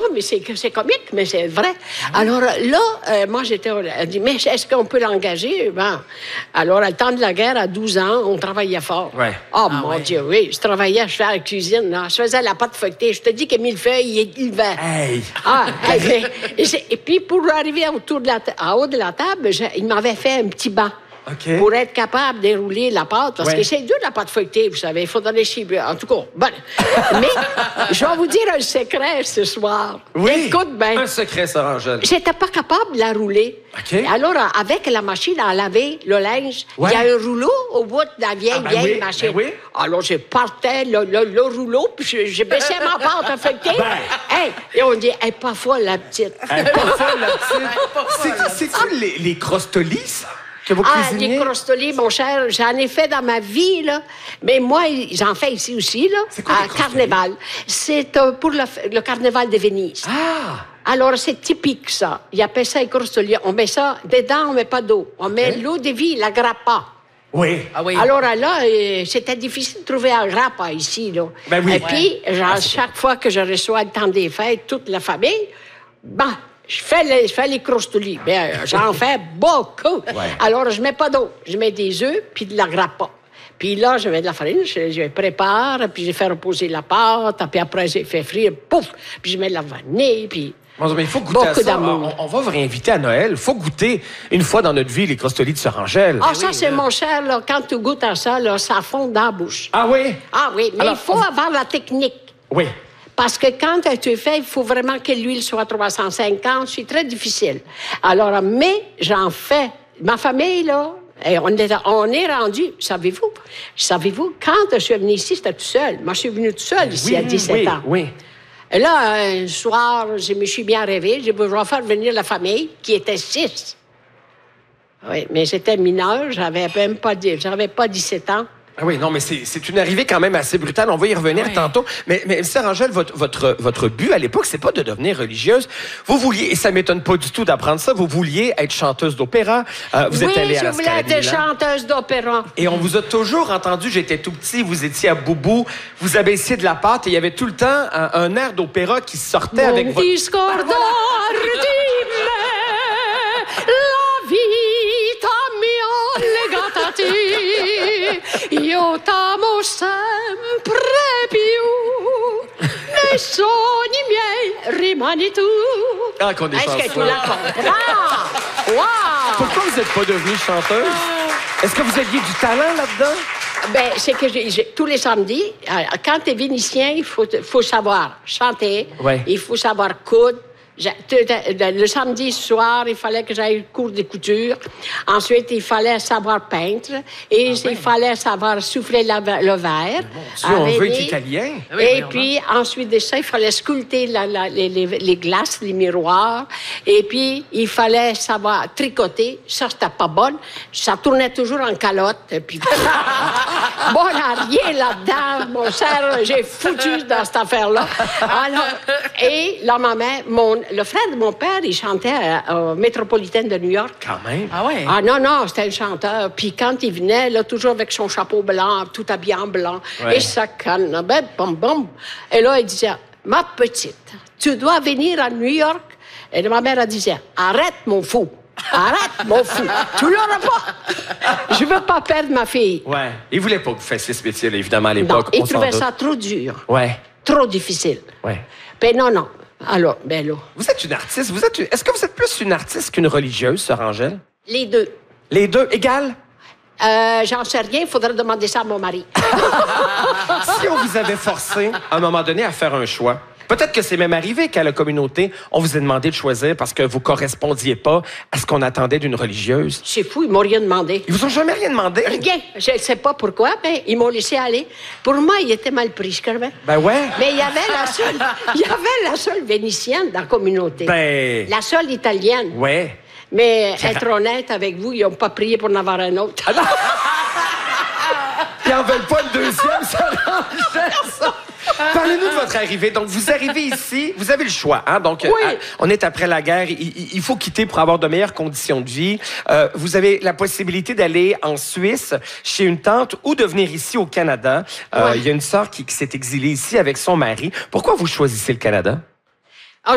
mais c'est comique, mais c'est vrai. Alors là, moi, elle dit, mais est-ce qu'on peut l'engager? Ben, alors, à le temps de la guerre, à 12 ans, on travaillait fort. Ouais. Oh, mon Dieu, oui. Je travaillais, je faisais la cuisine, là. Je faisais la pâte feuilletée. Je te dis que millefeuille, il va. Hey! Et puis, pour arriver en haut de la table, il m'avait fait un petit banc. OK. Pour être capable de la pâte. Parce que c'est dur, la pâte feuilletée, vous savez. Il faut donner chibre. En tout cas, bon. Mais je vais vous dire un secret ce soir. Oui. Écoute bien. Un secret, Sœur Angèle. J'étais pas capable de la rouler. OK. Alors, avec la machine à laver le linge, il y a un rouleau au bout de la vieille machine. Ben oui. Alors, je partais le rouleau, puis je baissais ma pâte feuilletée. Et on dit, elle est pas folle, la petite. Elle est pas folle, la petite. C'est-tu les crostolis, ça? Que vous cuisinez? Les crostolis, mon cher, j'en ai fait dans ma vie, là. Mais moi, j'en fais ici aussi, là. C'est quoi, les crostolis? Carnaval. C'est pour le carnaval de Venise. Ah! Alors, c'est typique, ça. Ils appellent ça les crostolis. On met ça dedans, on met pas d'eau. On met l'eau de vie, la grappa. Oui. Ah oui. Alors là, c'était difficile de trouver un grappa ici, là. Ben oui. Et puis, chaque fois que je reçois le temps des fêtes, toute la famille, je fais les crostolis. Bien, j'en fais beaucoup. Ouais. Alors, je mets pas d'eau. Je mets des œufs puis de la grappa. Puis là, je mets de la farine, je prépare, puis je fais reposer la pâte, puis après, je fais frire, pouf! Puis je mets de la vanille, puis... Bon, mais il faut goûter à beaucoup ça. d'amour. On va vous réinviter à Noël. Il faut goûter une fois dans notre vie les crostolis de Sœur Angèle. Ah, ça, c'est mon cher, là. Quand tu goûtes à ça, là, ça fond dans la bouche. Ah oui? Ah oui, mais Alors, il faut avoir la technique. Oui. Parce que quand tu fais, il faut vraiment que l'huile soit 350. C'est très difficile. Alors, mais j'en fais. Ma famille, là, et on est rendu, savez-vous, quand je suis venue ici, c'était tout seul. Moi, je suis venue tout seul ici à 17 ans. Oui. Et là, un soir, je me suis bien rêvée. J'ai dit, je vais faire venir la famille, qui était 6. Oui, mais j'étais mineure, j'avais pas 17 ans. Ah oui, non, mais c'est une arrivée quand même assez brutale. On va y revenir tantôt. Mais Sœur Angèle, votre but à l'époque, c'est pas de devenir religieuse. Vous vouliez, et ça m'étonne pas du tout d'apprendre ça, vous vouliez être chanteuse d'opéra. Vous êtes allée à la Scala je voulais être chanteuse d'opéra. Et on vous a toujours entendu, j'étais tout petit, vous étiez à Boubou, vous abaissiez de la pâte et il y avait tout le temps un air d'opéra qui sortait avec votre... Discordo ardime, la vita mia legata a te, io t'amo sempre più, nei sogni miei rimani tu. Ah, qu'on est Est-ce que chanceux. tu la comprends? Wow! Pourquoi vous n'êtes pas devenue chanteuse? Est-ce que vous aviez du talent là-dedans? Ben, c'est que tous les samedis, quand tu es vénitien, il faut savoir chanter, il faut savoir coudre. Le samedi soir, il fallait que j'aille au cours de couture. Ensuite, il fallait savoir peindre. Et il fallait savoir souffler le verre. Si on veut être italien. Et puis, ensuite de ça, il fallait sculpter les glaces, les miroirs. Et puis, il fallait savoir tricoter. Ça, c'était pas bon. Ça tournait toujours en calotte. Puis... bon, rien là-dedans. Mon cher, j'ai foutu dans cette affaire-là. Alors, et là, ma mère, le frère de mon père, il chantait au Métropolitain de New York. Quand même. Ah ouais? Ah non, c'était un chanteur. Puis quand il venait, là, toujours avec son chapeau blanc, tout habillé en blanc, et sa canne, ben, bom, bom. Et là, il disait, ma petite, tu dois venir à New York. Et ma mère, elle disait, arrête, mon fou. Arrête, mon fou. Tu l'auras pas. Je veux pas perdre ma fille. Ouais. Il voulait pas que vous fassiez ce métier-là, évidemment, à l'époque. Il trouvait ça trop dur. Ouais. Trop difficile. Ouais. Ben non. Alors, ben là. Vous êtes une artiste. Est-ce que vous êtes plus une artiste qu'une religieuse, Sœur Angèle? Les deux. Les deux égales? J'en sais rien, il faudrait demander ça à mon mari. Si on vous avait forcé, à un moment donné, à faire un choix, peut-être que c'est même arrivé qu'à la communauté, on vous ait demandé de choisir parce que vous correspondiez pas à ce qu'on attendait d'une religieuse. C'est fou, ils m'ont rien demandé. Ils vous ont jamais rien demandé? Rien. Je ne sais pas pourquoi, mais ils m'ont laissé aller. Pour moi, il était mal pris, je crois. Ben ouais. Mais il y avait la seule vénitienne dans la communauté. Ben... La seule italienne. Ouais. Mais être honnête avec vous, ils n'ont pas prié pour en avoir un autre. Ils n'en veulent pas une deuxième, Sœur Angèle, ça. Parlez-nous de votre arrivée. Donc, vous arrivez ici, vous avez le choix. Hein? Donc, oui. On est après la guerre. Il faut quitter pour avoir de meilleures conditions de vie. Vous avez la possibilité d'aller en Suisse chez une tante ou de venir ici au Canada. Il y a une sœur qui s'est exilée ici avec son mari. Pourquoi vous choisissez le Canada?